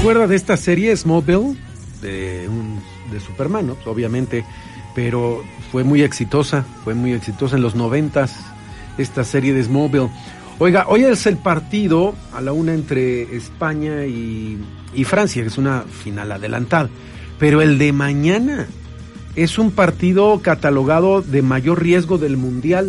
acuerda de esta serie Smallville? De Superman, ¿no? Obviamente, pero fue muy exitosa en los 90s, esta serie de Smallville. Oiga, hoy es el partido a la 1 entre España y Francia, que es una final adelantada, pero el de mañana es un partido catalogado de mayor riesgo del Mundial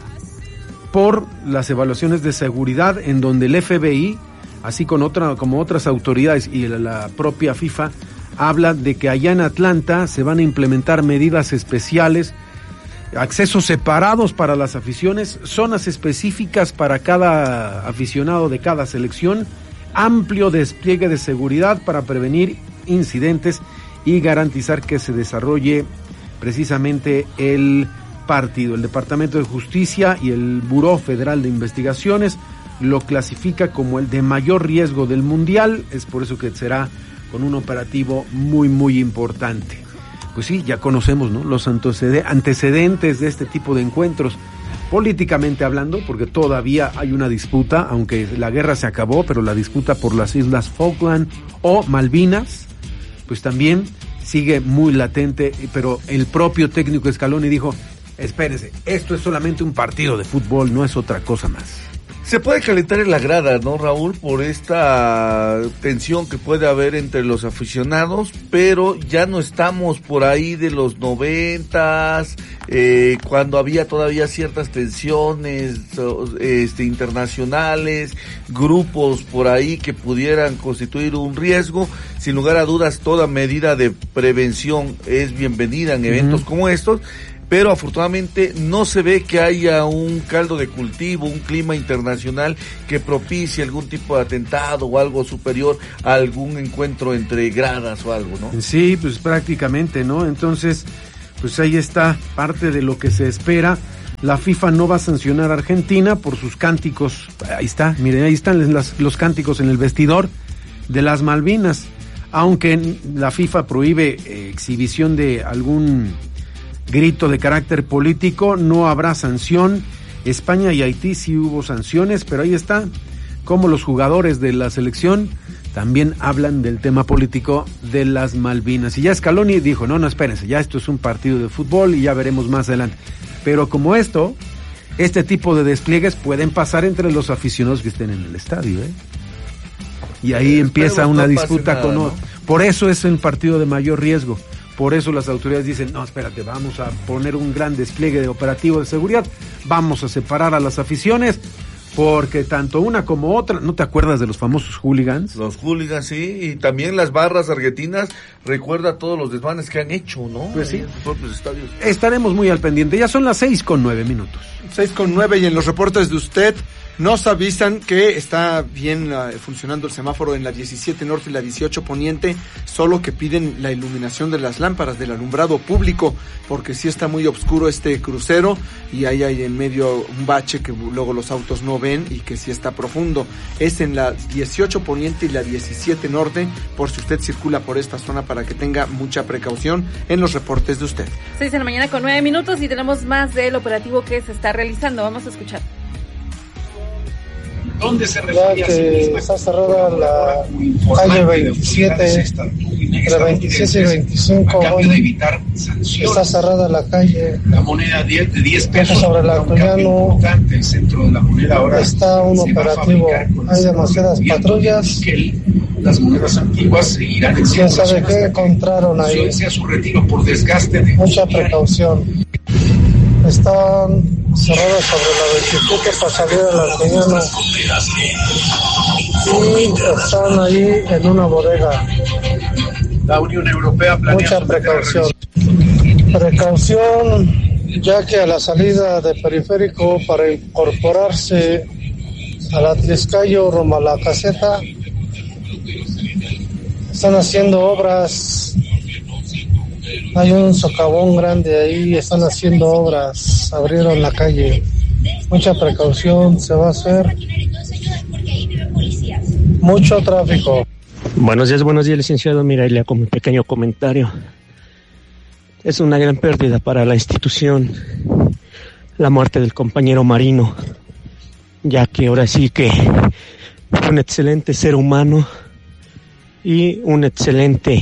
por las evaluaciones de seguridad, en donde el FBI, así como otras autoridades y la propia FIFA, habla de que allá en Atlanta se van a implementar medidas especiales, accesos separados para las aficiones, zonas específicas para cada aficionado de cada selección, amplio despliegue de seguridad para prevenir incidentes y garantizar que se desarrolle precisamente el partido. El Departamento de Justicia y el Buró Federal de Investigaciones lo clasifica como el de mayor riesgo del Mundial, es por eso que será con un operativo muy, muy importante. Pues sí, ya conocemos, ¿no?, los antecedentes de este tipo de encuentros, políticamente hablando, porque todavía hay una disputa, aunque la guerra se acabó, pero la disputa por las Islas Falkland o Malvinas, pues también sigue muy latente, pero el propio técnico Scaloni dijo, espérense, esto es solamente un partido de fútbol, no es otra cosa más. Se puede calentar en la grada, ¿no, Raúl? Por esta tensión que puede haber entre los aficionados, pero ya no estamos por ahí de los 90s, cuando había todavía ciertas tensiones internacionales, grupos por ahí que pudieran constituir un riesgo. Sin lugar a dudas, toda medida de prevención es bienvenida en eventos como estos, pero afortunadamente no se ve que haya un caldo de cultivo, un clima internacional que propicie algún tipo de atentado o algo superior a algún encuentro entre gradas o algo, ¿no? Sí, pues prácticamente, ¿no? Entonces, pues ahí está parte de lo que se espera. La FIFA no va a sancionar a Argentina por sus cánticos. Ahí está, miren, ahí están los cánticos en el vestidor de las Malvinas. Aunque la FIFA prohíbe exhibición de algún grito de carácter político, no habrá sanción. España y Haití sí hubo sanciones, pero ahí está, como los jugadores de la selección también hablan del tema político de las Malvinas. Y ya Scaloni dijo, no, espérense, ya esto es un partido de fútbol y ya veremos más adelante. Pero como este tipo de despliegues pueden pasar entre los aficionados que estén en el estadio, y ahí empieza una disputa con otro. Por eso es el partido de mayor riesgo. Por eso las autoridades dicen, no, espérate, vamos a poner un gran despliegue de operativo de seguridad, vamos a separar a las aficiones, porque tanto una como otra, ¿no te acuerdas de los famosos hooligans? Los hooligans, sí, y también las barras argentinas, recuerda todos los desmanes que han hecho, ¿no? Pues sí. En sus propios estadios. Estaremos muy al pendiente, ya son las 6:09. 6:09, y en los reportes de usted nos avisan que está bien funcionando el semáforo en la 17 Norte y la 18 Poniente, solo que piden la iluminación de las lámparas del alumbrado público, porque sí está muy oscuro este crucero y ahí hay en medio un bache que luego los autos no ven y que sí está profundo. Es en la 18 Poniente y la 17 Norte, por si usted circula por esta zona, para que tenga mucha precaución en los reportes de usted. 6:09 y tenemos más del operativo que se está realizando. Vamos a escuchar. ¿Dónde se refiere a sí misma? Está cerrada la calle 27, entre 27 y 25. Está cerrada la calle. La moneda de 10 pesos. Sobre la Acuñano el centro de la moneda ahora está un operativo. Hay demasiadas patrullas. Las monedas antiguas seguirán en ¿Quién sabe qué encontraron ahí? Sea su retiro por desgaste de... Mucha precaución. Están cerradas sobre la 27 para salir a la Acuñano. Y están ahí en una bodega. La Unión Europea planea... Mucha precaución. Ya que a la salida de Periférico, para incorporarse a la Tliscayo rumbo a la caseta, están haciendo obras. Hay un socavón grande ahí, están haciendo obras, abrieron la calle. Mucha precaución, se va a hacer mucho tráfico. Buenos días, licenciado. Mira, le hago un pequeño comentario. Es una gran pérdida para la institución la muerte del compañero Marino, ya que ahora sí que fue un excelente ser humano y un excelente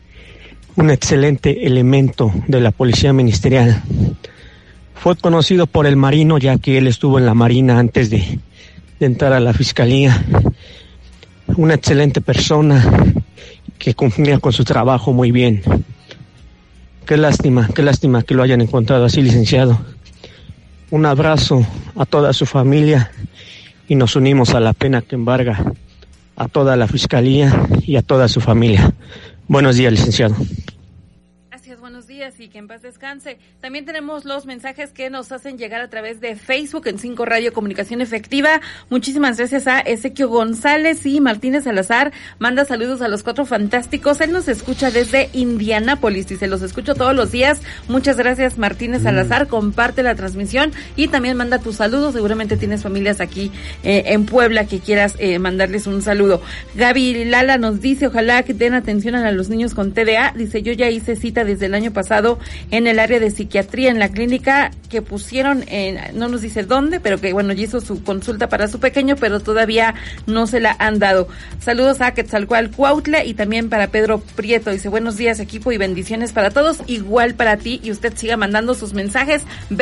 elemento de la Policía Ministerial. Fue conocido por el Marino, ya que él estuvo en la Marina antes de entrar a la Fiscalía. Una excelente persona que cumplía con su trabajo muy bien. Qué lástima que lo hayan encontrado así, licenciado. Un abrazo a toda su familia y nos unimos a la pena que embarga a toda la Fiscalía y a toda su familia. Buenos días, licenciado. Gracias, buenos días y que en paz descanse. También tenemos los mensajes que nos hacen llegar a través de Facebook en 5 Radio Comunicación Efectiva. Muchísimas gracias a Ezequiel González y Martínez Salazar. Manda saludos a los 4 fantásticos. Él nos escucha desde Indianápolis y se los escucho todos los días. Muchas gracias, Martínez Salazar. Comparte la transmisión y también manda tus saludos. Seguramente tienes familias aquí en Puebla que quieras mandarles un saludo. Gaby Lala nos dice, ojalá que den atención a los niños con TDA. Dice, yo ya hice cita desde el año pasado en el área de psiquiatría en la clínica que pusieron no nos dice dónde, pero que bueno, ya hizo su consulta para su pequeño, pero todavía no se la han dado. Saludos a Quetzalcóatl Cuautla y también para Pedro Prieto. Dice, buenos días equipo y bendiciones para todos, igual para ti, y usted siga mandando sus mensajes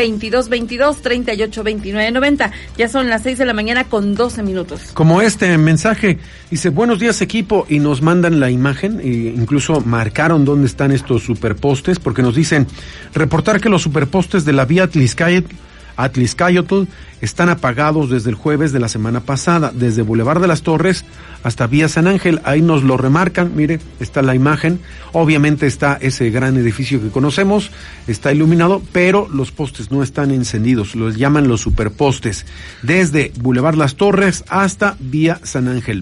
2222-382990. Ya son las 6 de la mañana con 12 minutos. Como este mensaje, dice, buenos días equipo, y nos mandan la imagen, e incluso marcaron dónde están estos superpostes, porque nos dicen, reportar que los superpostes de la vía Atlixcáyotl están apagados desde el jueves de la semana pasada, desde Boulevard de las Torres hasta vía San Ángel. Ahí nos lo remarcan, mire, está la imagen. Obviamente está ese gran edificio que conocemos, está iluminado, pero los postes no están encendidos, los llaman los superpostes, desde Boulevard Las Torres hasta vía San Ángel.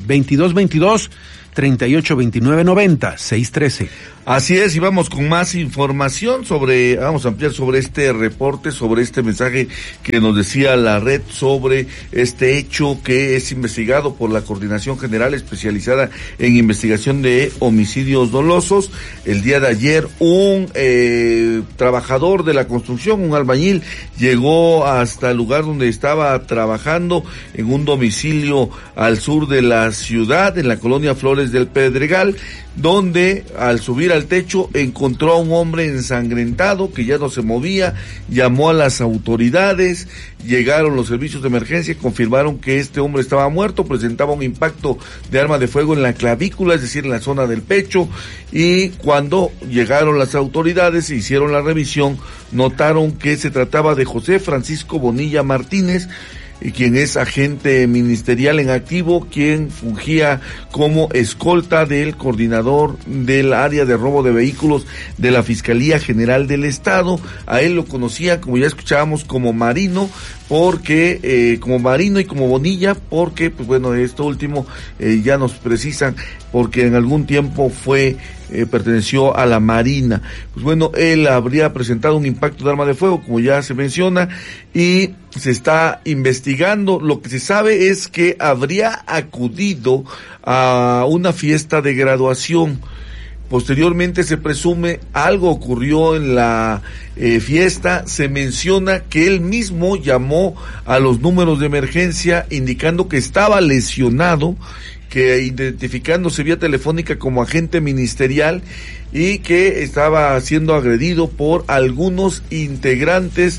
2222-382990, 613. Así es, y vamos con más información vamos a ampliar sobre este reporte, sobre este mensaje que nos decía la red sobre este hecho que es investigado por la Coordinación General Especializada en Investigación de Homicidios Dolosos. El día de ayer un trabajador de la construcción, un albañil, llegó hasta el lugar donde estaba trabajando en un domicilio al sur de la ciudad, en la colonia Flores del Pedregal, donde al subir al techo encontró a un hombre ensangrentado que ya no se movía. Llamó a las autoridades, llegaron los servicios de emergencia, confirmaron que este hombre estaba muerto, presentaba un impacto de arma de fuego en la clavícula, es decir, en la zona del pecho, y cuando llegaron las autoridades e hicieron la revisión, notaron que se trataba de José Francisco Bonilla Martínez, quien es agente ministerial en activo, quien fungía como escolta del coordinador del área de robo de vehículos de la Fiscalía General del Estado. A él lo conocía, como ya escuchábamos, como Marino, porque como Marino y como Bonilla, porque pues bueno, esto último ya nos precisan, porque en algún tiempo perteneció a la Marina. Pues bueno, él habría presentado un impacto de arma de fuego, como ya se menciona, y se está investigando. Lo que se sabe es que habría acudido a una fiesta de graduación. Posteriormente se presume algo ocurrió en la fiesta. Se menciona que él mismo llamó a los números de emergencia indicando que estaba lesionado, que identificándose vía telefónica como agente ministerial, y que estaba siendo agredido por algunos integrantes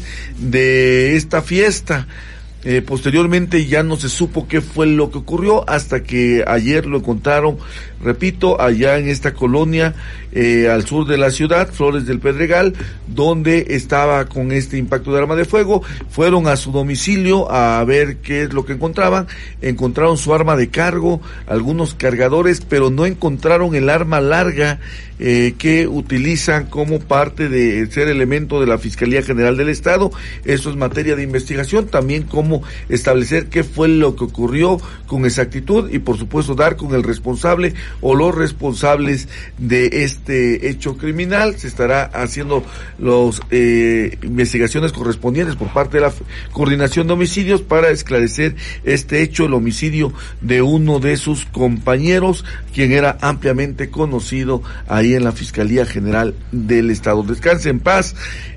de esta fiesta. Posteriormente ya no se supo qué fue lo que ocurrió hasta que ayer lo encontraron, repito, allá en esta colonia al sur de la ciudad, Flores del Pedregal, donde estaba con este impacto de arma de fuego. Fueron a su domicilio a ver qué es lo que encontraban. Encontraron su arma de cargo, algunos cargadores, pero no encontraron el arma larga que utilizan como parte de ser elemento de la Fiscalía General del Estado. Eso es materia de investigación, también cómo establecer qué fue lo que ocurrió con exactitud y por supuesto dar con el responsable o los responsables de este hecho criminal. Se estará haciendo las investigaciones correspondientes por parte de la Coordinación de Homicidios para esclarecer este hecho, el homicidio de uno de sus compañeros, quien era ampliamente conocido ahí en la Fiscalía General del Estado. Descanse en paz,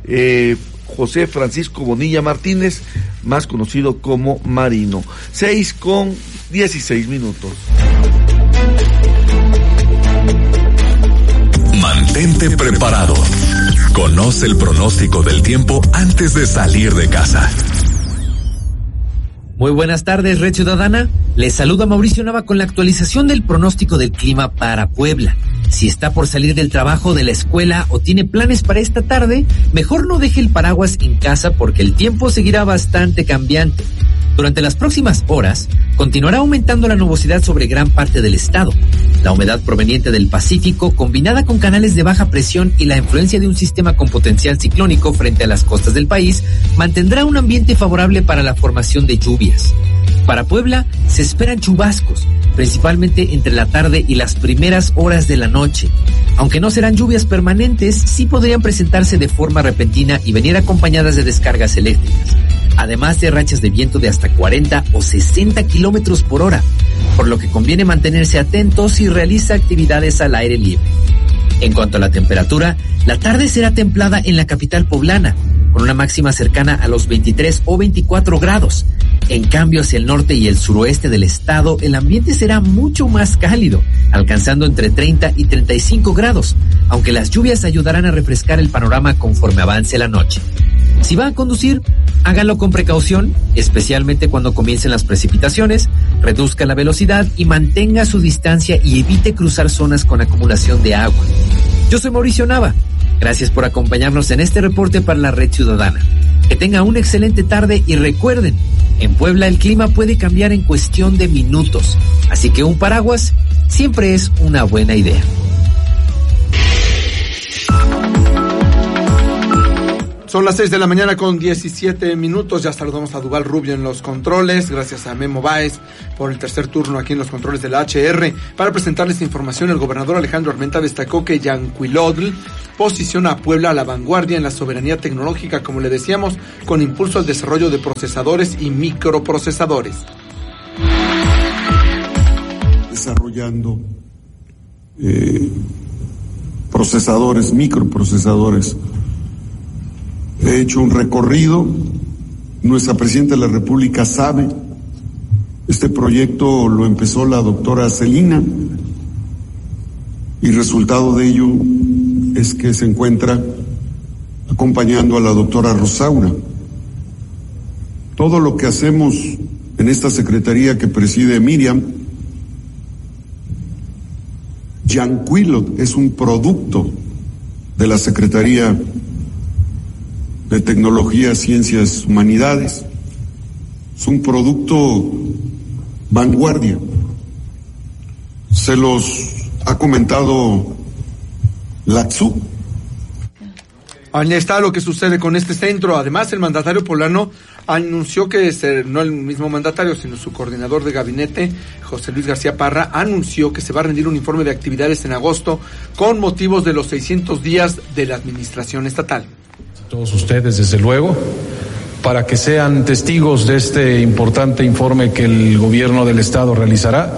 José Francisco Bonilla Martínez, más conocido como Marino. 6:16. Mantente preparado. Conoce el pronóstico del tiempo antes de salir de casa. Muy buenas tardes, Red Ciudadana. Les saluda Mauricio Nava con la actualización del pronóstico del clima para Puebla. Si está por salir del trabajo, de la escuela o tiene planes para esta tarde, mejor no deje el paraguas en casa porque el tiempo seguirá bastante cambiante. Durante las próximas horas, continuará aumentando la nubosidad sobre gran parte del estado. La humedad proveniente del Pacífico, combinada con canales de baja presión y la influencia de un sistema con potencial ciclónico frente a las costas del país, mantendrá un ambiente favorable para la formación de lluvias. Para Puebla, se esperan chubascos, principalmente entre la tarde y las primeras horas de la noche. Aunque no serán lluvias permanentes, sí podrían presentarse de forma repentina y venir acompañadas de descargas eléctricas, además de rachas de viento de hasta 40 o 60 kilómetros por hora, por lo que conviene mantenerse atentos si realiza actividades al aire libre. En cuanto a la temperatura, la tarde será templada en la capital poblana, con una máxima cercana a los 23 o 24 grados. En cambio, hacia el norte y el suroeste del estado, el ambiente será mucho más cálido, alcanzando entre 30 y 35 grados, aunque las lluvias ayudarán a refrescar el panorama conforme avance la noche. Si va a conducir, hágalo con precaución, especialmente cuando comiencen las precipitaciones, reduzca la velocidad y mantenga su distancia y evite cruzar zonas con acumulación de agua. Yo soy Mauricio Nava. Gracias por acompañarnos en este reporte para la Red Ciudadana. Que tenga una excelente tarde y recuerden, en Puebla el clima puede cambiar en cuestión de minutos, así que un paraguas siempre es una buena idea. Son las 6 de la mañana con 17 minutos. Ya saludamos a Duval Rubio en los controles. Gracias a Memo Báez por el tercer turno aquí en los controles de la HR. Para presentarles información, el gobernador Alejandro Armenta destacó que Yancuilotl posiciona a Puebla a la vanguardia en la soberanía tecnológica, como le decíamos, con impulso al desarrollo de procesadores y microprocesadores. Desarrollando procesadores, microprocesadores. He hecho un recorrido, nuestra presidenta de la República sabe, este proyecto lo empezó la doctora Celina y resultado de ello es que se encuentra acompañando a la doctora Rosaura. Todo lo que hacemos en esta secretaría que preside Miriam, Yancuilotl es un producto de la Secretaría de Tecnología, Ciencias, Humanidades. Es un producto vanguardia. Se los ha comentado Laxu. Ahí está lo que sucede con este centro. Además, el mandatario poblano anunció que, no el mismo mandatario, sino su coordinador de gabinete, José Luis García Parra, anunció que se va a rendir un informe de actividades en agosto con motivos de los 600 días de la administración estatal. Todos ustedes, desde luego, para que sean testigos de este importante informe que el gobierno del estado realizará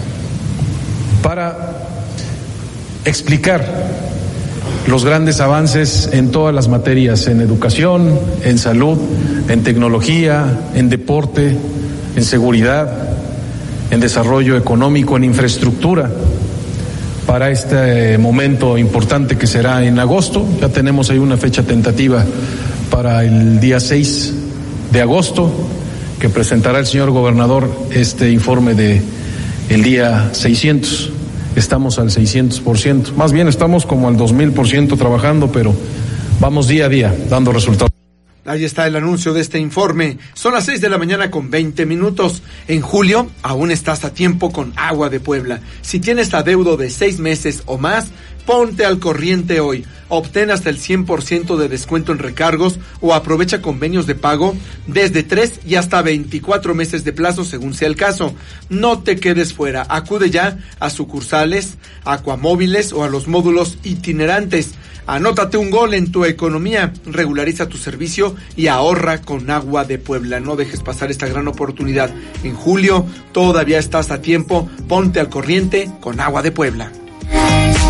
para explicar los grandes avances en todas las materias, en educación, en salud, en tecnología, en deporte, en seguridad, en desarrollo económico, en infraestructura, para este momento importante que será en agosto. Ya tenemos ahí una fecha tentativa para el día 6 de agosto, que presentará el señor gobernador este informe de el día 600. Estamos al 600%, más bien estamos como al 2000% trabajando, pero vamos día a día dando resultados. Ahí está el anuncio de este informe. Son las 6 de la mañana con 20 minutos. En julio, aún estás a tiempo con Agua de Puebla. Si tienes adeudo de 6 meses o más, ponte al corriente hoy. Obtén hasta el 100% de descuento en recargos o aprovecha convenios de pago desde 3 y hasta 24 meses de plazo según sea el caso. No te quedes fuera. Acude ya a sucursales, acuamóviles o a los módulos itinerantes. Anótate un gol en tu economía, regulariza tu servicio y ahorra con Agua de Puebla. No dejes pasar esta gran oportunidad. En julio todavía estás a tiempo. Ponte al corriente con Agua de Puebla.